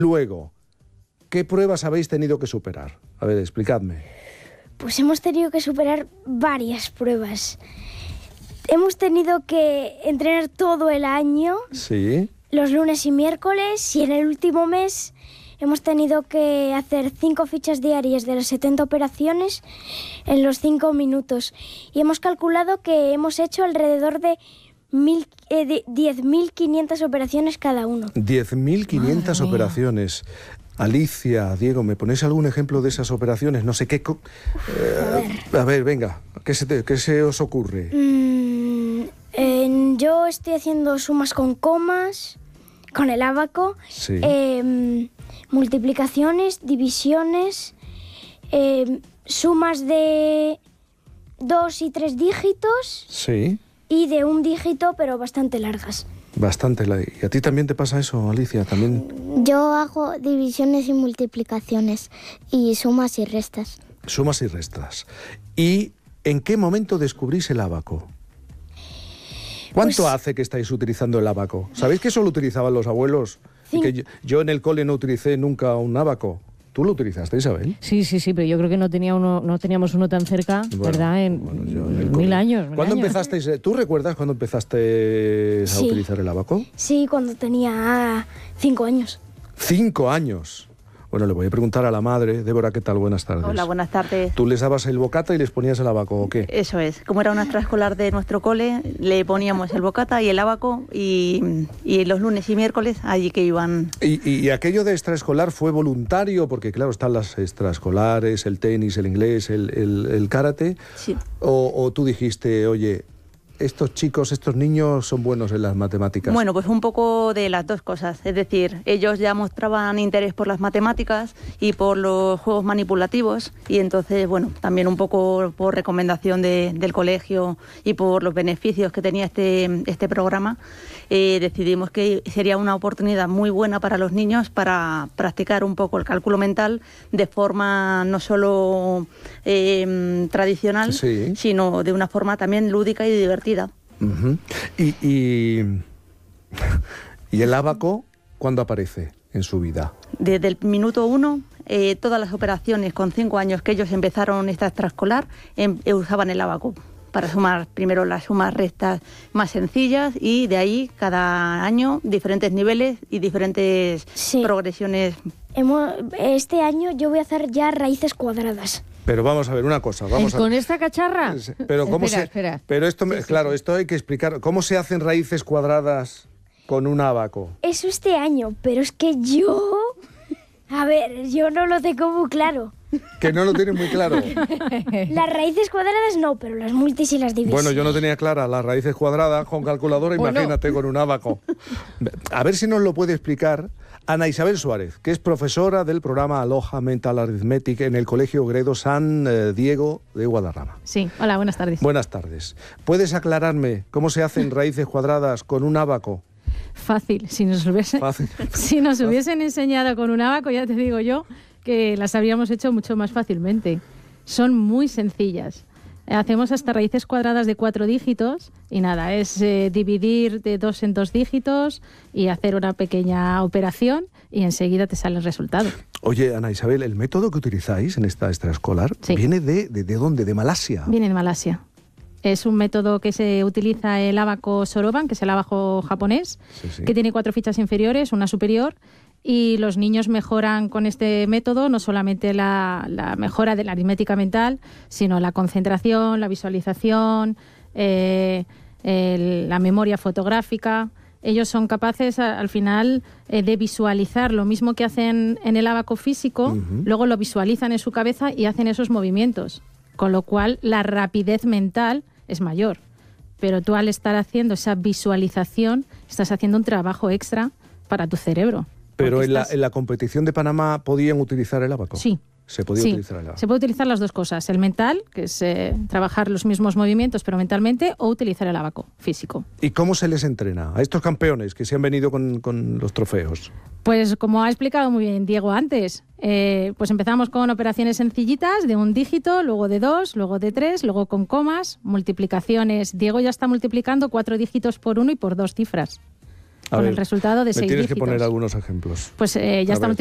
Luego, ¿qué pruebas habéis tenido que superar? A ver, explicadme. Pues hemos tenido que superar varias pruebas. Hemos tenido que entrenar todo el año, Sí. los lunes y miércoles, y en el último mes hemos tenido que hacer 5 fichas diarias de las 70 operaciones en los 5 minutos. Y hemos calculado que hemos hecho alrededor de 10.500 operaciones cada uno. 10.500 operaciones. Alicia, Diego, ¿me ponéis algún ejemplo de esas operaciones? No sé qué... a ver, venga, ¿qué se os ocurre? Yo estoy haciendo sumas con comas, con el ábaco, Sí. Multiplicaciones, divisiones, sumas de 2 y 3 dígitos Sí. y de un dígito, pero bastante largas. Bastante. ¿Y a ti también te pasa eso, Alicia? ¿También Yo hago divisiones y multiplicaciones y sumas y restas. sumas y restas? ¿Y en qué momento descubrís el ábaco? ¿Cuánto hace que estáis utilizando el ábaco? ¿Sabéis que eso lo utilizaban los abuelos? Sí. Y que yo en el cole no utilicé nunca un ábaco. ¿Tú lo utilizaste, Isabel? Sí, pero yo creo que no teníamos uno tan cerca, ¿verdad? Yo En el 1000 cole. años. ¿Cuándo empezasteis? ¿Tú recuerdas cuándo empezaste a Sí. utilizar el ábaco? Sí, cuando tenía 5 años. 5 años. Bueno, le voy a preguntar a la madre. Débora, ¿qué tal? Buenas tardes. Hola, buenas tardes. ¿Tú les dabas el bocata y les ponías el ábaco o qué? Eso es. Como era una extraescolar de nuestro cole, le poníamos el bocata y el ábaco y los lunes y miércoles allí que iban. ¿Y aquello de extraescolar fue voluntario? Porque claro, están las extraescolares, el tenis, el inglés, el karate. Sí. ¿O tú dijiste, oye, estos chicos, estos niños son buenos en las matemáticas? Bueno, pues un poco de las dos cosas. Es decir, ellos ya mostraban interés por las matemáticas y por los juegos manipulativos y entonces, bueno, también un poco por recomendación del colegio y por los beneficios que tenía este programa, decidimos que sería una oportunidad muy buena para los niños para practicar un poco el cálculo mental de forma no solo tradicional, Sí. sino de una forma también lúdica y divertida. Ujú. ¿Y el ábaco cuándo aparece en su vida? Desde el minuto 1, todas las operaciones con 5 años que ellos empezaron esta extraescolar usaban el ábaco para sumar primero las sumas restas más sencillas y de ahí cada año diferentes niveles y diferentes Sí. progresiones. Este año yo voy a hacer ya raíces cuadradas. Pero vamos a ver una cosa. ¿Con esta cacharra? Pero ¿cómo Espera. Pero esto, Sí. claro, esto hay que explicar. ¿Cómo se hacen raíces cuadradas con un ábaco? Eso este año, pero es que yo... A ver, yo no lo tengo muy claro. Que no lo tienen muy claro. Las raíces cuadradas no, pero las multis y las divisiones. Bueno, yo no tenía claras las raíces cuadradas con calculadora, Bueno. imagínate con un ábaco. A ver si nos lo puede explicar Ana Isabel Suárez, que es profesora del programa Aloha Mental Arithmetic en el Colegio Gredo San Diego de Guadarrama. Sí, hola, buenas tardes. Buenas tardes. ¿Puedes aclararme cómo se hacen raíces cuadradas con un ábaco? Fácil, si nos Fácil. hubiesen enseñado con un ábaco, ya te digo yo, que las habríamos hecho mucho más fácilmente. Son muy sencillas. Hacemos hasta raíces cuadradas de 4 dígitos y nada, es dividir de 2 en 2 dígitos y hacer una pequeña operación y enseguida te sale el resultado. Oye, Ana Isabel, ¿el método que utilizáis en esta extraescolar Sí. viene de dónde? ¿De Malasia? Viene de Malasia. Es un método que se utiliza el ábaco Soroban, que es el ábaco japonés, Sí. que tiene 4 fichas inferiores, una superior, y los niños mejoran con este método no solamente la mejora de la aritmética mental, sino la concentración, la visualización, la memoria fotográfica. Ellos son capaces al final de visualizar lo mismo que hacen en el ábaco físico, Ujú. luego lo visualizan en su cabeza y hacen esos movimientos, con lo cual la rapidez mental es mayor. Pero tú al estar haciendo esa visualización estás haciendo un trabajo extra para tu cerebro. Pero Porque en la competición de Panamá podían utilizar el ábaco. Sí. Se podía Sí, utilizar el ábaco. se puede utilizar las dos cosas, el mental, que es trabajar los mismos movimientos pero mentalmente, o utilizar el ábaco físico. ¿Y cómo se les entrena a estos campeones que se han venido con los trofeos? Pues como ha explicado muy bien Diego antes, pues empezamos con operaciones sencillitas de un dígito, luego de 2, luego de 3, luego con comas, multiplicaciones. Diego ya está multiplicando 4 dígitos por 1 y por 2 cifras. con el resultado de 6 dígitos. Me tienes que poner algunos ejemplos. Pues ya estamos